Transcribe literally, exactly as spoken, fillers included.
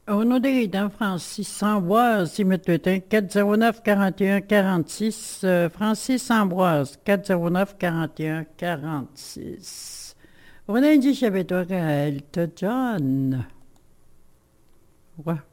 Au nom des résidents, Francis Ambroise, Simetutin, quatre zéro neuf quarante et un quarante-six. euh, Francis Ambroise, quatre zéro neuf quarante et un quarante-six. René dit, j'avais toi, Gaël, John. Ouais.